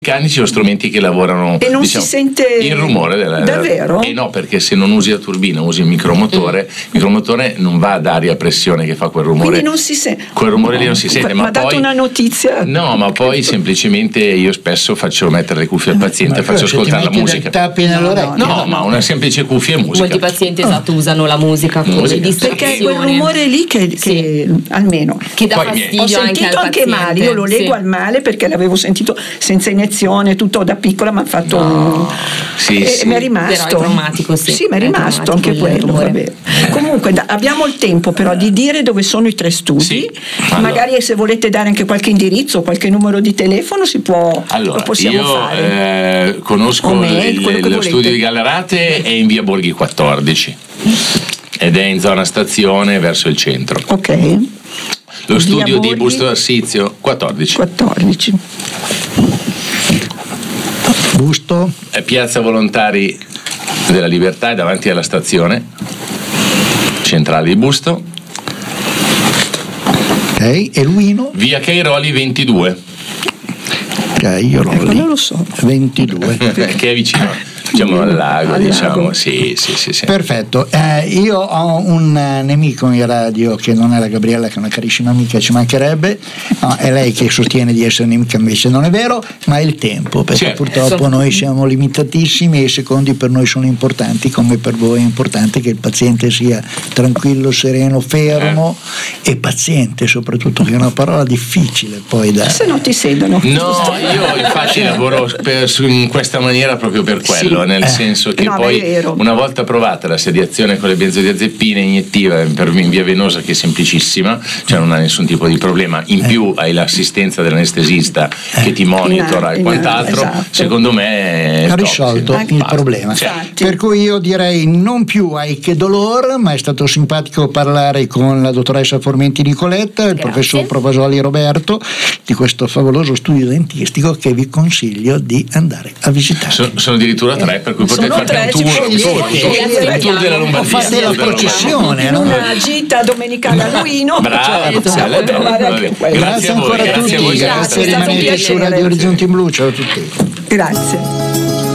meccanici o strumenti che lavorano e non si sente il rumore davvero? No, perché se non usi la turbina, usi il micromotore, il micromotore non va ad aria a pressione che fa quel rumore. Quindi non si sente. Quel rumore lì non si sente. Ma ha dato una notizia. No, ma poi semplicemente io spesso faccio mettere le cuffie al paziente, faccio ascoltare la musica. Tappi nell'orecchio. No, ma una semplice cuffia e musica. Molti pazienti usano la musica come distrazione. Perché è quel rumore lì che almeno che dà Poi, fastidio. ho sentito anche male, io lo leggo al male perché l'avevo sentito senza iniezione, tutto da piccola, mi ha fatto mi è rimasto. Però è traumatico, sì, mi è rimasto anche quello. Vabbè. Comunque abbiamo il tempo però di dire dove sono i 3 studi. Sì. Allora. Magari se volete dare anche qualche indirizzo, qualche numero di telefono lo possiamo fare. Conosco lo studio di Gallarate, è in via Borghi 14 ed è in zona stazione verso il centro. Ok. Lo studio di Busto d'Arsizio 14. Busto è Piazza Volontari della Libertà, è davanti alla stazione centrale di Busto. Ok, e Luino? Via Cairoli 22. Ok, io non lo so. 22. Che è vicino, diciamo, al lago, diciamo. Sì. Perfetto. Io ho un nemico in radio che non è la Gabriella, che è una carissima amica, ci mancherebbe. No, è lei che sostiene di essere nemica, invece non è vero, ma è il tempo, perché purtroppo noi siamo limitatissimi e i secondi per noi sono importanti, come per voi è importante che il paziente sia tranquillo, sereno, fermo e paziente, soprattutto, che è una parola difficile poi da... Se no ti sedono. No, io infatti lavoro in questa maniera proprio per quello, nel senso che poi una volta provata la sediazione con le benzodiazepine iniettiva in via venosa, che è semplicissima, cioè non ha nessun tipo di problema, in più hai l'assistenza dell'anestesista che ti monitora e quant'altro, secondo me ha risolto il problema. Per cui io direi non più ai che dolore, ma è stato simpatico parlare con la dottoressa Formenti Nicoletta e il professor Provasoli Roberto di questo favoloso studio dentistico che vi consiglio di andare a visitare. Sono addirittura 3, per cui potete fare un tour della Lombardia. Fate la processione, in una gita domenicale a Luino. Bravo, grazie ancora a tutti, grazie, rimanete su Radio Orizzonti Blu, ciao a tutti. Grazie.